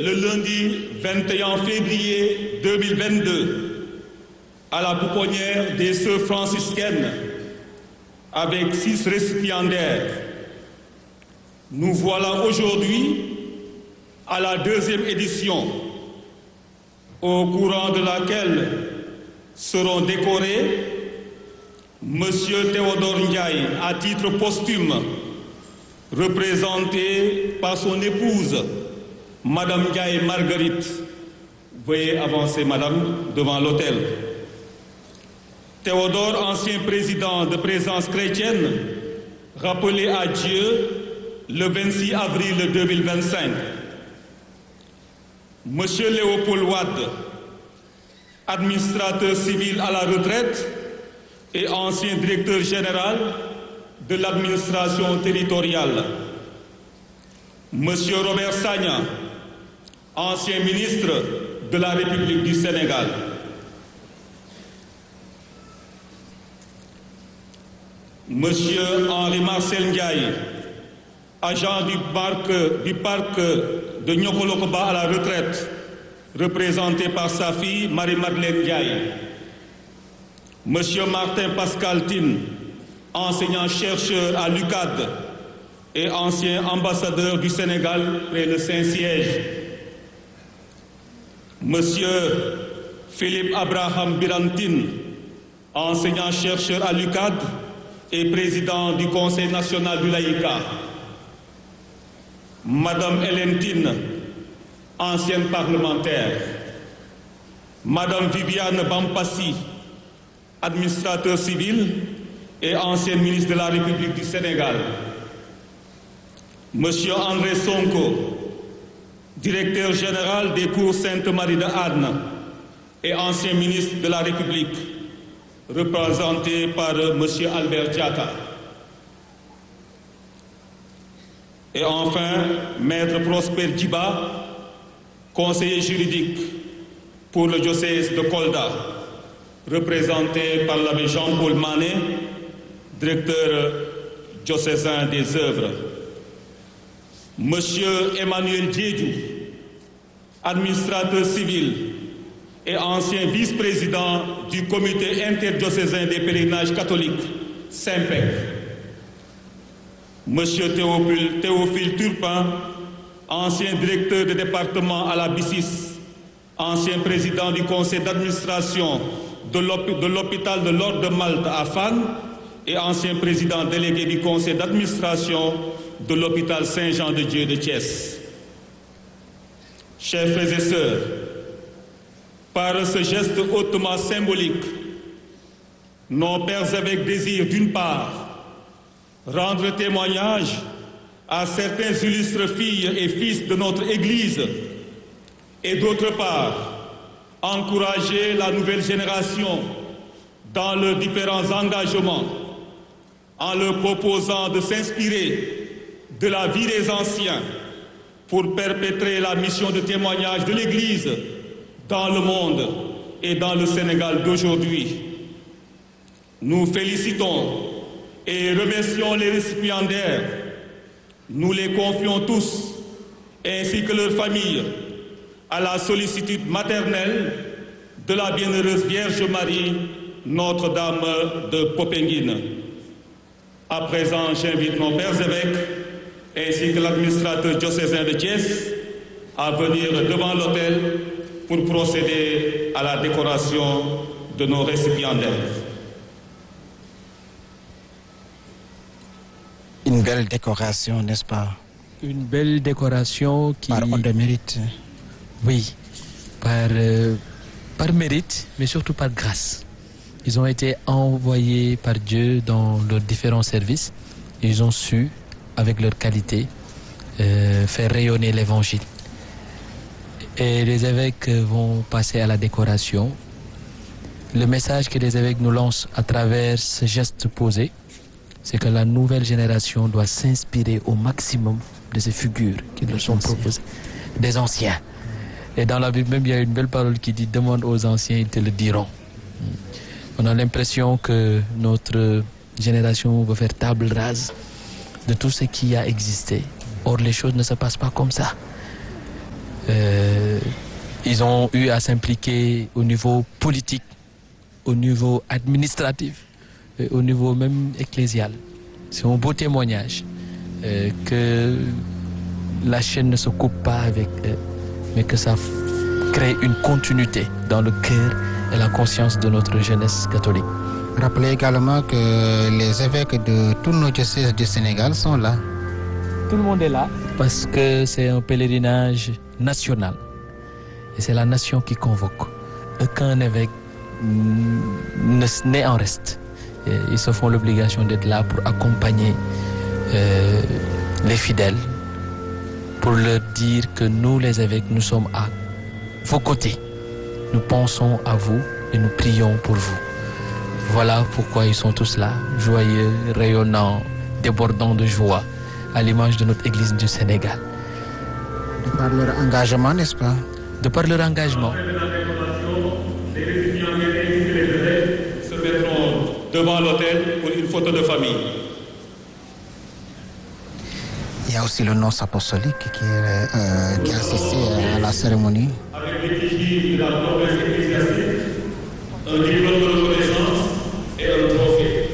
le lundi 21 février 2022 à la pouponnière des Sœurs franciscaines avec 6 récipiendaires. Nous voilà aujourd'hui à la 2e édition, au courant de laquelle seront décorés Monsieur Théodore Ndiaye à titre posthume, représenté par son épouse, Madame Ndiaye Marguerite. Veuillez avancer, Madame, devant l'autel. Théodore, ancien président de Présence chrétienne, rappelé à Dieu le 26 avril 2025. Monsieur Léopold Wade, administrateur civil à la retraite et ancien directeur général de l'administration territoriale. Monsieur Robert Sagna, ancien ministre de la République du Sénégal. Monsieur Henri-Marcel Ndiaye, agent du parc de Nyokolokoba à la retraite, représenté par sa fille Marie-Madeleine Ndiaye. Monsieur Martin Pascal Tine, enseignant-chercheur à l'UCAD et ancien ambassadeur du Sénégal près le Saint-Siège. Monsieur Philippe Abraham Birantine, enseignant-chercheur à l'UCAD et président du Conseil national du laïcat. Madame Hélène Tine, ancienne parlementaire. Madame Viviane Bampassi, administrateur civil et ancienne ministre de la République du Sénégal. Monsieur André Sonko, directeur général des cours Sainte-Marie de Anne et ancien ministre de la République, représenté par monsieur Albert Diatta. Et enfin, Maître Prosper Djiba, conseiller juridique pour le diocèse de Kolda, représenté par l'abbé Jean-Paul Mané, directeur diocésain des œuvres. Monsieur Emmanuel Diédiou, administrateur civil et ancien vice-président du comité interdiocésain des pèlerinages catholiques, SIMPEC. Monsieur Théophile Turpin, ancien directeur de département à la BICIS, ancien président du conseil d'administration de l'hôpital de l'Ordre de Malte à Fannes et ancien président délégué du conseil d'administration de l'hôpital Saint-Jean-de-Dieu de Thiès. Chers frères et sœurs, par ce geste hautement symbolique, nos pères évêques désirent d'une part rendre témoignage à certains illustres filles et fils de notre Église et d'autre part encourager la nouvelle génération dans leurs différents engagements en leur proposant de s'inspirer de la vie des anciens pour perpétrer la mission de témoignage de l'Église dans le monde et dans le Sénégal d'aujourd'hui. Nous félicitons et remercions les récipiendaires. Nous les confions tous, ainsi que leurs familles, à la sollicitude maternelle de la bienheureuse Vierge Marie, Notre-Dame de Popenguine. À présent, j'invite nos pères évêques, ainsi que l'administrateur diocésain de Thiès, à venir devant l'autel pour procéder à la décoration de nos récipiendaires. Une belle décoration, n'est-ce pas? Une belle décoration qui... Par on de mérite. Oui, par mérite, mais surtout par grâce. Ils ont été envoyés par Dieu dans leurs différents services. Ils ont su, avec leur qualité, faire rayonner l'évangile. Et les évêques vont passer à la décoration. Le message que les évêques nous lancent à travers ce geste posé, c'est que la nouvelle génération doit s'inspirer au maximum de ces figures qui leur sont proposées, des anciens. Et dans la Bible même, il y a une belle parole qui dit « Demande aux anciens, ils te le diront ». On a l'impression que notre génération veut faire table rase de tout ce qui a existé. Or, les choses ne se passent pas comme ça. Ils ont eu à s'impliquer au niveau politique, au niveau administratif, et au niveau même ecclésial. C'est un beau témoignage que la chaîne ne se coupe pas avec eux, mais que ça crée une continuité dans le cœur et la conscience de notre jeunesse catholique. Rappelez également que les évêques de tous nos diocèses du Sénégal sont là. Tout le monde est là parce que c'est un pèlerinage national. Et c'est la nation qui convoque. Aucun évêque n'est en reste. Et ils se font l'obligation d'être là pour accompagner les fidèles, pour leur dire que nous, les évêques, nous sommes à vos côtés. Nous pensons à vous et nous prions pour vous. Voilà pourquoi ils sont tous là, joyeux, rayonnants, débordants de joie, à l'image de notre Église du Sénégal. De par leur engagement, n'est-ce pas? De par leur engagement. Les récipients et les élèves se mettront devant l'autel pour une photo de famille. Il y a aussi le nonce apostolique qui a assisté à la cérémonie. Avec l'effigie de la promesse ecclésiastique, un diplôme de reconnaissance et un trophée.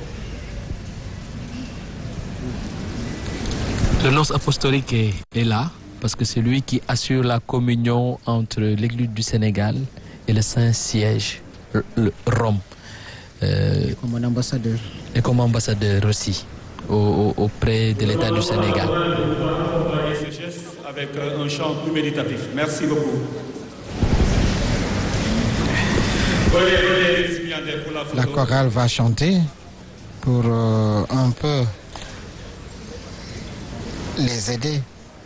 Le nonce apostolique est là parce que c'est lui qui assure la communion entre l'Église du Sénégal et le Saint-Siège, Rome. Comme un ambassadeur. Et comme ambassadeur aussi auprès de l'État du Sénégal. On va accompagner ce geste avec un chant plus méditatif. Merci beaucoup. La chorale va chanter pour un peu les aider,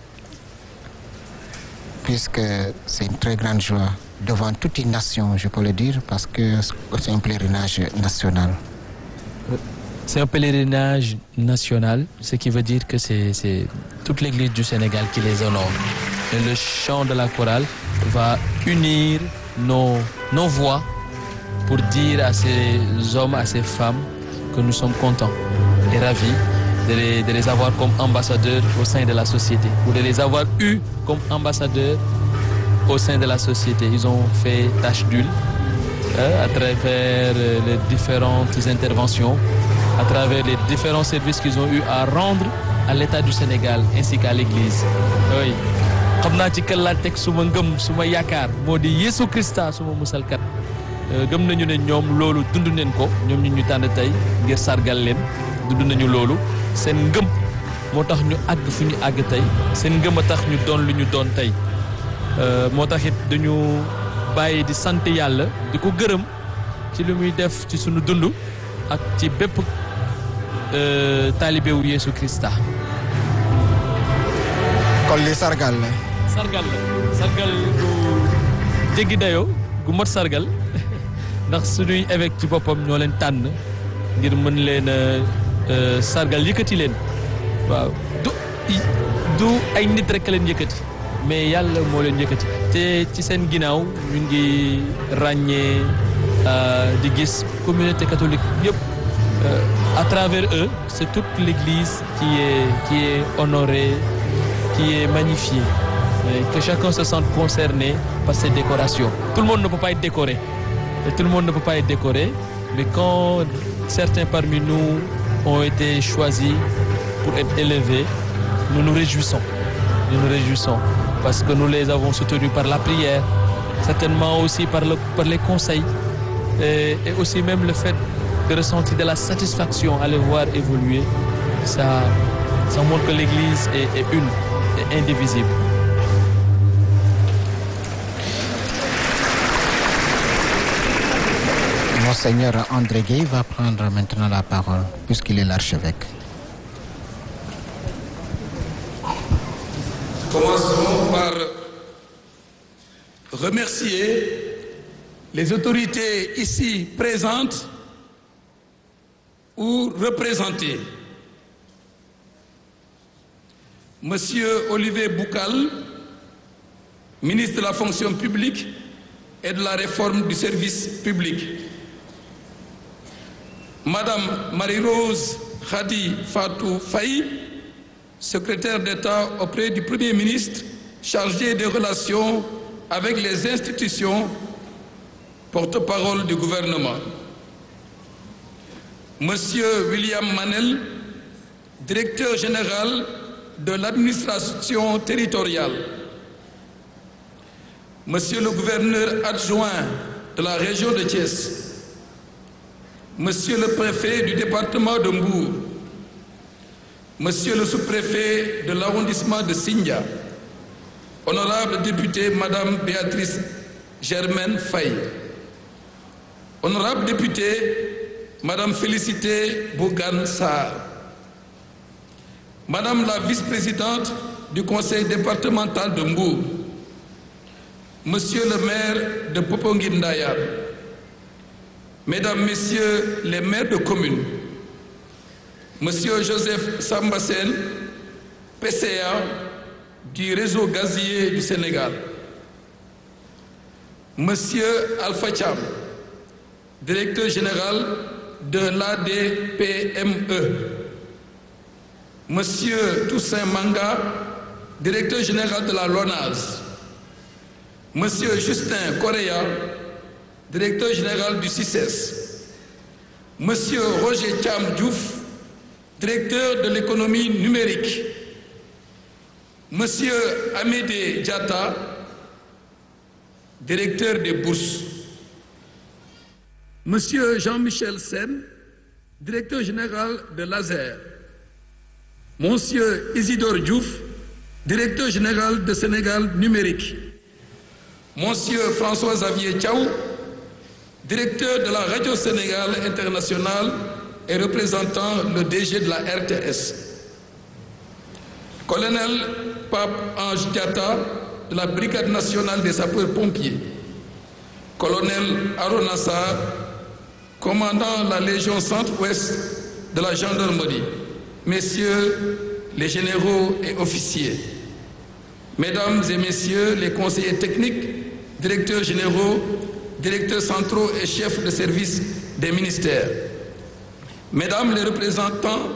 puisque c'est une très grande joie devant toute une nation, je peux le dire, parce que c'est un pèlerinage national. C'est un pèlerinage national, ce qui veut dire que c'est toute l'Église du Sénégal qui les honore. Et le chant de la chorale va unir nos voix pour dire à ces hommes, à ces femmes que nous sommes contents et ravis de les avoir comme ambassadeurs au sein de la société, ou de les avoir eus comme ambassadeurs au sein de la société. Ils ont fait tache d'huile à travers les différentes interventions, à travers les différents services qu'ils ont eu à rendre à l'État du Sénégal ainsi qu'à l'Église. Oui. xam naa ci kan laa teg suma ngëm suma yaakaar moo di Yeesu Krista suma musalkat gëm nañu ne ñoom loolu dund nañ ko ñoom ñu tànn tey ngir sargal leen dund nañu loolu seen ngëm moo tax ñu àgg fu ñu àgg tey seen ngëm a tax ñu doon lu ñu doon tey moo tax it dañu bàyyi di sant yàlla di ko gërëm ci li muy def ci sunu dund ak ci bépp taalibe wu Yeesu Krista. kon li sargal la. sargal gu jéggi dayoo gu mot sargal ndax suñuy évêque ci boppam ñoo leen tànn ngir mën leen sargal yëkkati leen waaw du ay nit rek leen yëkkati mais yàlla moo leen yëkkati te ci seen ginnaaw ñu ngi ràññee di gis communauté catholique yëpp à travers eux c'est toute l'Église qui est honorée, qui est magnifiée, que chacun se sente concerné par ces décorations. Tout le monde ne peut pas être décoré. Et tout le monde ne peut pas être décoré, mais quand certains parmi nous ont été choisis pour être élevés, nous nous réjouissons. Nous nous réjouissons parce que nous les avons soutenus par la prière, certainement aussi par les conseils et aussi même le fait de ressentir de la satisfaction à les voir évoluer. Ça montre que l'Église est une, est indivisible. Monseigneur André Gueye va prendre maintenant la parole, puisqu'il est l'archevêque. Commençons par remercier les autorités ici présentes ou représentées. Monsieur Olivier Boucal, ministre de la fonction publique et de la réforme du service public. Madame Marie-Rose Khady Fatou Faye, secrétaire d'État auprès du Premier ministre chargé des relations avec les institutions porte-parole du gouvernement. Monsieur William Manel, directeur général de l'administration territoriale. Monsieur le gouverneur adjoint de la région de Thiès. Monsieur le préfet du département de Mbour. Monsieur le sous-préfet de l'arrondissement de Sindia. Honorable député Madame Béatrice Germaine Faye. Honorable député Madame Félicité Bourgane Sarr. Madame la vice-présidente du conseil départemental de Mbour. Monsieur le maire de Popenguine-Ndayane. Mesdames, Messieurs les maires de communes. Monsieur Joseph Sambassène, PCA du réseau gazier du Sénégal. Monsieur Alpha Thiam, directeur général de l'ADPME. Monsieur Toussaint Manga, directeur général de la LONASE. Monsieur Justin Correa, directeur général du CICES. Monsieur Roger Thiam Diouf, directeur de l'économie numérique. Monsieur Amédée Diatta, directeur des bourses. Monsieur Jean-Michel Sen, directeur général de l'ASER. Monsieur Isidore Diouf, directeur général de Sénégal numérique. Monsieur François-Xavier Thiaw, directeur de la Radio Sénégal Internationale et représentant le DG de la RTS. Colonel Pape Ange Diatta de la Brigade nationale des sapeurs-pompiers. Colonel Arona Sarr, commandant la Légion Centre-Ouest de la gendarmerie. Messieurs les généraux et officiers. Mesdames et messieurs les conseillers techniques, directeurs généraux, directeurs centraux et chefs de service des ministères. Mesdames les représentants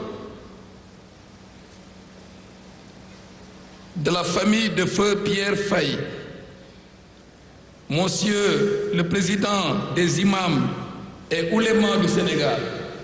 de la famille de feu Pierre Faye, Monsieur le président des imams et oulémas du Sénégal,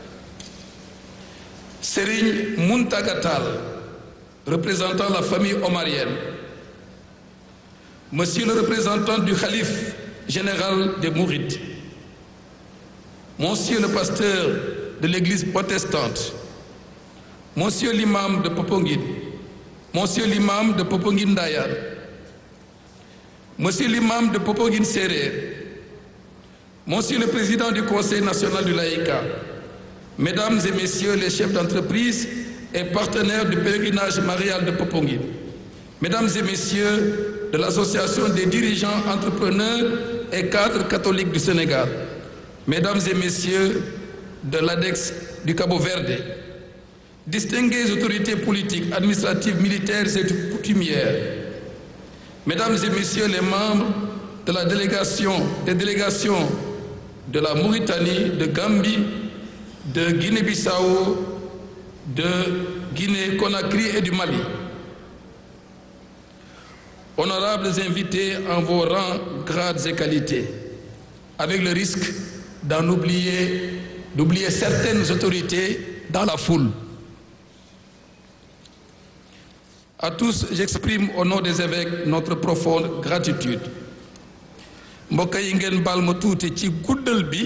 Serigne Muntagatal, représentant la famille omarienne, Monsieur le représentant du Khalife général des Mourides, Monsieur le pasteur de l'église protestante, Monsieur l'imam de Popenguine, Monsieur l'imam de Popenguine-Ndayane, Monsieur l'imam de Popenguine-Sérère, Monsieur le président du Conseil national du laïcat, Mesdames et messieurs les chefs d'entreprise et partenaires du pèlerinage marial de Popenguine, Mesdames et messieurs de l'Association des dirigeants, entrepreneurs et cadres catholiques du Sénégal, Mesdames et messieurs de l'ADEX du Cabo-Verde, distinguées autorités politiques, administratives, militaires et coutumières, Mesdames et messieurs les membres de la des délégations de la Mauritanie, de Gambie, de Guinée-Bissau, de Guinée-Conakry et du Mali. Honorables invités en vos rangs, grades et qualités, avec le risque d'oublier certaines autorités dans la foule. À tous, j'exprime au nom des évêques notre profonde gratitude. mbokk yi ngeen baal ma tuuti ci guddal bi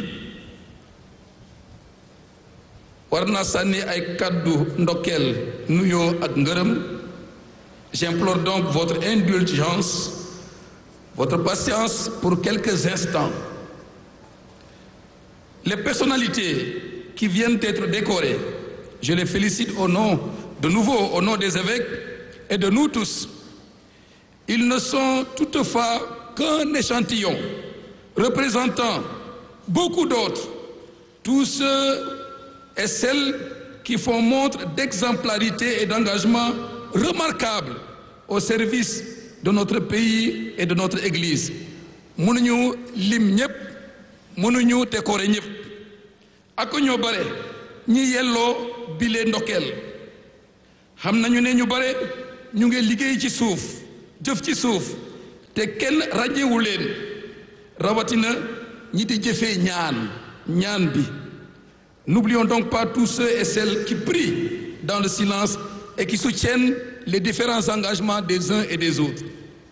war naa sànni ay kàddu ndokkeel nuyoo ak ngërëm. J'implore donc votre indulgence, votre patience pour quelques instants. Les personnalités qui viennent d'être décorées, je les félicite de nouveau au nom des évêques et de nous tous. Ils ne sont toutefois qu'un échantillon représentant beaucoup d'autres, tous ceux et celles qui font montre d'exemplarité et d'engagement remarquable au service de notre pays et de notre Église. mënuñu lim ñëpp mënuñu décorer ñëpp ak ñoo bare ñi yelloo bile ndokkeel xam nañu ne ñu bare ñu ngi liggéey ci suuf jëf ci suuf te kenn ràññewu leen rawatina ñi di jëfee ñaan bi. N'oublions donc pas tous ceux et celles qui prient dans le silence et qui soutiennent les différents engagements des uns et des autres.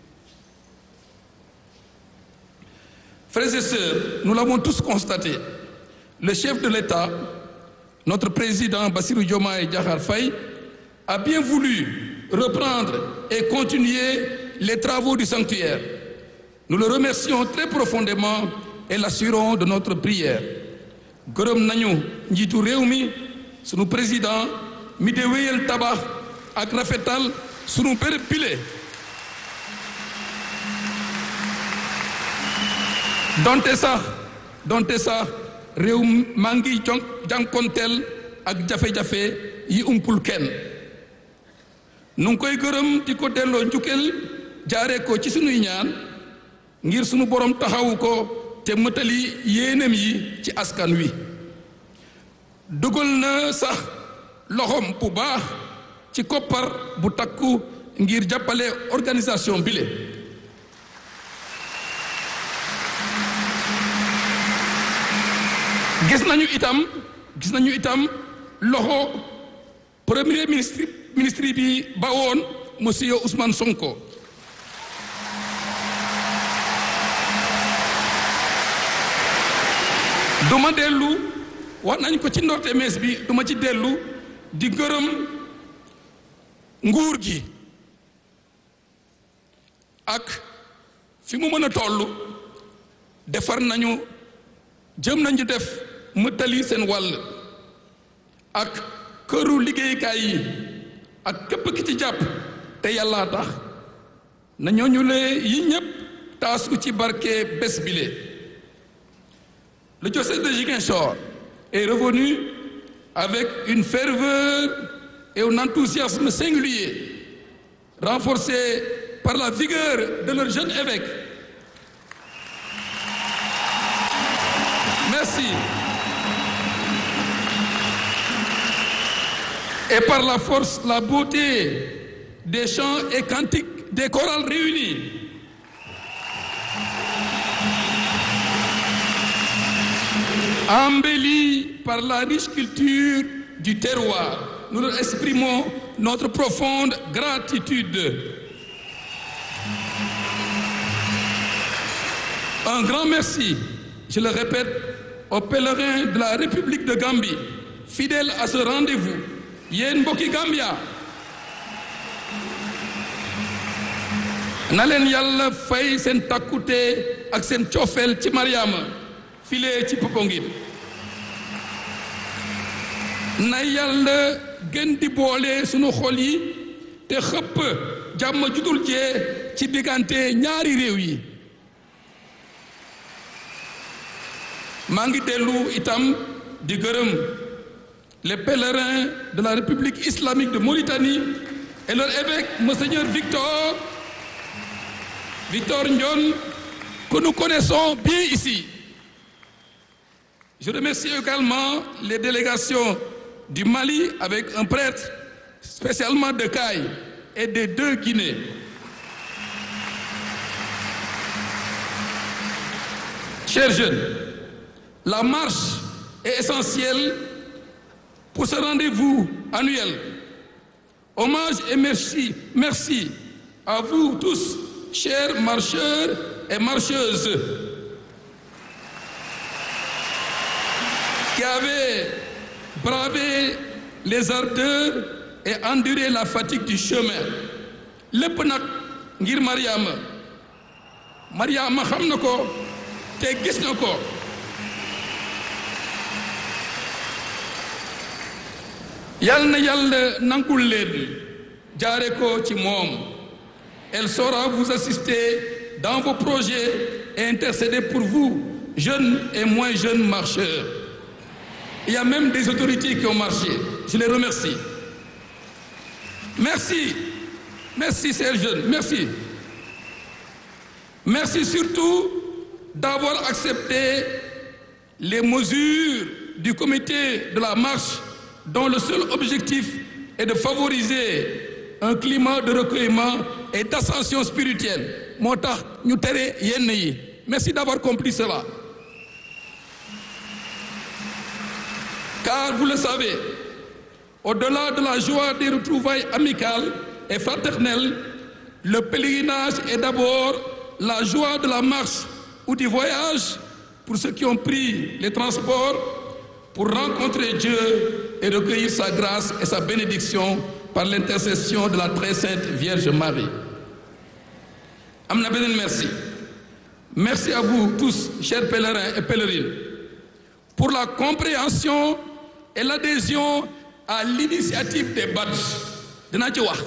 Frères et sœurs, nous l'avons tous constaté, le chef de l'État, notre président Bassirou Diomaye Diakhar Faye, a bien voulu reprendre et continuer les travaux du sanctuaire. Nous le remercions très profondément et l'assurons de notre prière. gërëm nañu njiitu réew mi sunu président mi de wéyal tabax ak rafetal sunu béréb bile. donte sax réew maa ngi jànkonteel ak jafe-jafe yi umpul kenn. nu ngi koy gërëm di ko delloo njukkal jaaree ko ci sunuy ñaan ngir sunu borom taxawu ko te mëtali yéenem yi ci askan wi. dugal na sax loxoom bu baax ci koppar bu takku ngir jàppale organisation bile. gis nañu itam loxo premier ministre bi ba woon monsieur Ousmane Sonko. duma dellu wax nañ ko ci ndorte mees bi duma ci dellu di gërëm nguur gi ak fi mu mën a toll defar nañu jëm nañu def mëtali seen wàll ak këru liggéeykaay yi ak képp ki ci jàpp te yàlla tax na ñooñu le yi ñépp taasku ci barke bés bile. Le diocèse de Ziguinchor est revenu avec une ferveur et un enthousiasme singulier, renforcés par la vigueur de leur jeune évêque. Merci. Et par la force, la beauté des chants et cantiques des chorales réunis. Embellis par la riche culture du terroir, nous leur exprimons notre profonde gratitude. Un grand merci, je le répète, aux pèlerins de la République de Gambie, fidèles à ce rendez-vous. Yéen mbokki Gambia, na leen Yàlla fay seen takkute ak seen cofeel ci Mariama file ci Popenguine. na Yàlla gën di boole sunu xol yi te xëpp jàmm judul jee ci diggante ñaari réew yi. maa ngi dellu itam di gërëm les pèlerins de la République islamique de Mauritanie et leur évêque Monseigneur Victor Ndione, que nous connaissons bien ici. Je remercie également les délégations du Mali avec un prêtre spécialement de Caille et des deux Guinées. Chers jeunes, la marche est essentielle pour ce rendez-vous annuel. Hommage et merci à vous tous, chers marcheurs et marcheuses, qui avez bravé les ardeurs et enduré la fatigue du chemin. lépp nag ngir Mariama xam na ko te gis na ko. Yal na Yàlla nangul leen jaare ko ci moom. Elle saura vous assister dans vos projets et intercéder pour vous, jeunes et moins jeunes marcheurs. Il y a même des autorités qui ont marché. Je les remercie. Merci, chers jeunes, merci. Merci surtout d'avoir accepté les mesures du comité de la marche dont le seul objectif est de favoriser un climat de recueillement et d'ascension spirituelle. moo tax ñu tere yenn yi. Merci d'avoir compris cela. Car vous le savez, au-delà de la joie des retrouvailles amicales et fraternelles, le pèlerinage est d'abord la joie de la marche ou du voyage pour ceux qui ont pris les transports pour rencontrer Dieu et recueillir sa grâce et sa bénédiction par l'intercession de la très sainte Vierge Marie. Amna benen merci. Merci à vous tous, chers pèlerins et pèlerines, pour la compréhension et l'adhésion à l'initiative des badges. Dinaa ci wax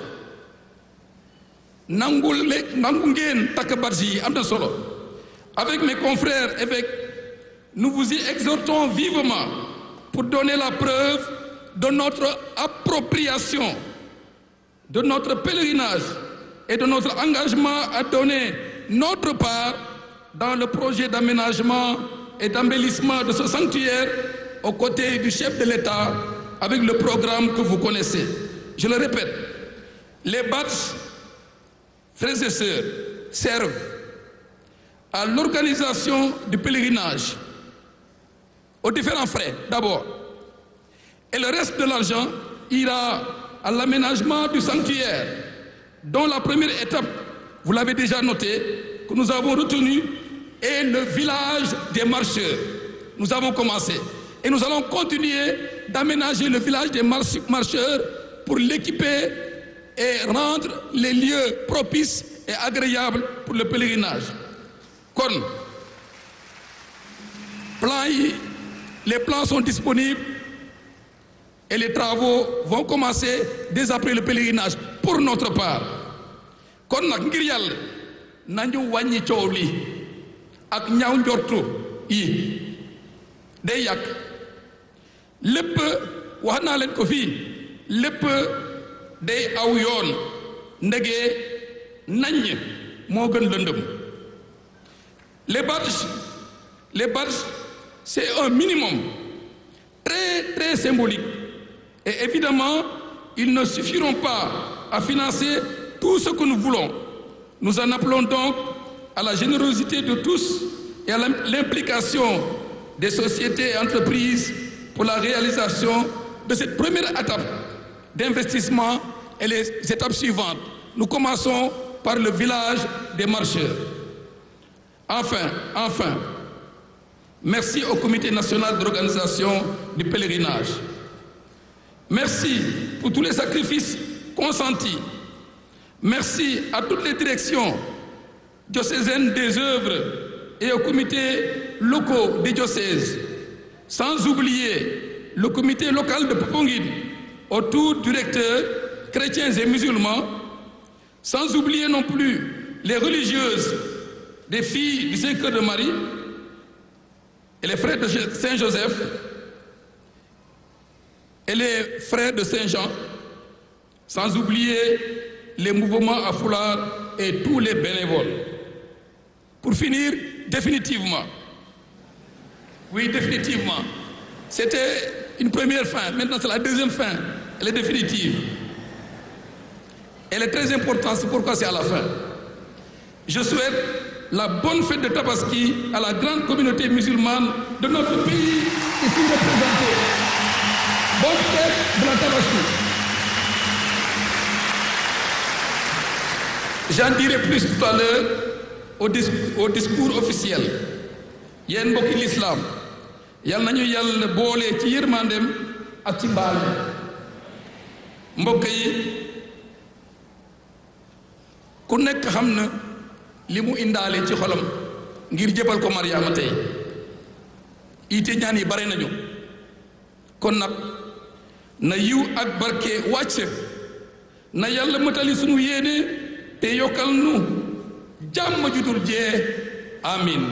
nangu ngeen takk badge yi am na solo. Avec mes confrères évêques, nous vous y exhortons vivement pour donner la preuve de notre appropriation, de notre pèlerinage et de notre engagement à donner notre part dans le projet d'aménagement et d'embellissement de ce sanctuaire aux côtés du chef de l'État avec le programme que vous connaissez. Je le répète, les badges, frères et sœurs, servent à l'organisation du pèlerinage, aux différents frais d'abord. Et le reste de l'argent ira à l'aménagement du sanctuaire, dont la première étape, vous l'avez déjà noté, que nous avons retenu, est le village des marcheurs. Nous avons commencé. Et nous allons continuer d'aménager le village des marcheurs pour l'équiper et rendre les lieux propices et agréables pour le pèlerinage. Kon, les plans sont disponibles et les travaux vont commencer dès après le pèlerinage pour notre part. Kon nak ngir Yàlla nañu wàññi coow li ak ñaaw njortu yi day yàq lépp wax naa leen ko fii lépp day aw yoon ndegee naññ moo gën lëndëm. Les badges, c'est un minimum très très symbolique et évidemment ils ne suffiront pas à financer tout ce que nous voulons. Nous en appelons donc à la générosité de tous et à l'implication des sociétés et entreprises pour la réalisation de cette première étape d'investissement et les étapes suivantes. Nous commençons par le village des marcheurs. Enfin, merci au Comité national d'organisation du pèlerinage. Merci pour tous les sacrifices consentis. Merci à toutes les directions diocésaines des œuvres et aux comités locaux des diocèses, sans oublier le comité local de Popenguine, autour du recteur, chrétiens et musulmans, sans oublier non plus les religieuses des filles du Saint-Cœur de Marie et les frères de Saint-Joseph et les frères de Saint-Jean, sans oublier les mouvements à foulard et tous les bénévoles. Pour finir, définitivement, c'était une première fin, maintenant c'est la deuxième fin, elle est définitive. Elle est très importante, c'est pourquoi c'est à la fin. Je souhaite la bonne fête de Tabaski à la grande communauté musulmane de notre pays ici représentée. Bonne fête de la Tabaski. J'en dirai plus tout à l'heure au discours officiel. Yéen mbokki l'islam yal nañu Yàlla boole ci yërmandem ak ci mbaale. Mbokk yi ku nekk xam na li mu indaale ci xolam ngir jëbal ko Mariama tey ite ñaan yi bare nañu kon nag na yiw ak barke wàcc na Yàlla matali sunu yéene te yokkal nu jàmm ju dul jee amin.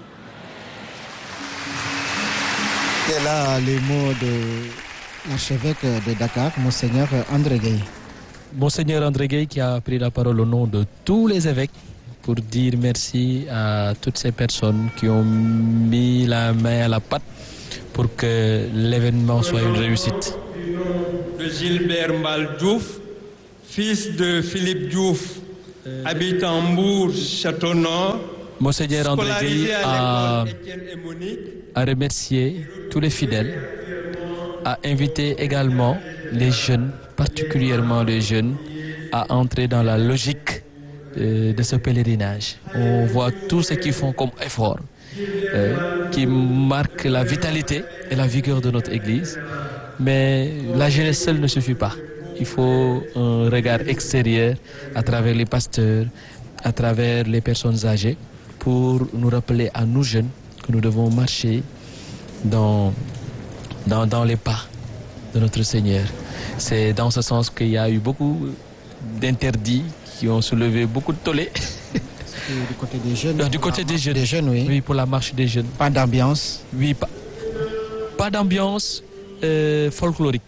C'est là les mots de l'archevêque de Dakar, Monseigneur André Gueye. Monseigneur André Gueye qui a pris la parole au nom de tous les évêques pour dire merci à toutes ces personnes qui ont mis la main à la pâte pour que l'événement soit une réussite. De Gilbert Mbal Diouf, fils de Philippe Diouf habitant Mbour, Château-Nord, Monseigneur André scolarisé Gueye à l'école Étienne et Monique, a remercié tous les fidèles, a invité également les jeunes, particulièrement les jeunes, à entrer dans la logique de ce pèlerinage. On voit tous ceux qui font comme effort, qui marquent la vitalité et la vigueur de notre Église. Mais la jeunesse seule ne suffit pas. Il faut un regard extérieur à travers les pasteurs, à travers les personnes âgées, pour nous rappeler à nous jeunes que nous devons marcher dans les pas de notre Seigneur. C'est dans ce sens qu'il y a eu beaucoup d'interdits qui ont soulevé beaucoup de tollés. Du côté des jeunes. Du côté des jeunes. Des jeunes, oui. Oui, pour la marche des jeunes. Pas d'ambiance. Oui, pas d'ambiance folklorique.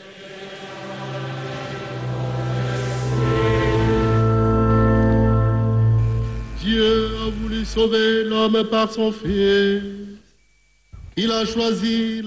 Dieu a voulu sauver l'homme par son Fils. Il a choisi